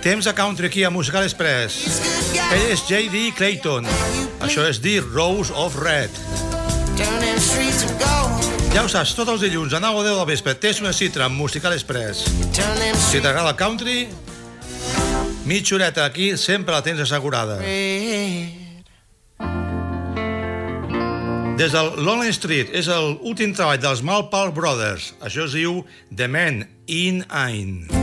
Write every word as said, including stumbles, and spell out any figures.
Temps de country aquí a Musical Express. Ell és J D Clayton. Això és dir Rose of Red. Ja ho saps, tots els dilluns a nou o deu del vespre tens una cita amb Musical Express. Si t'agrada el country, mitja horeta aquí sempre la tens assegurada. Des del Lonely Street és l'últim treball dels Malpal Brothers. Això es diu The Man in Ein.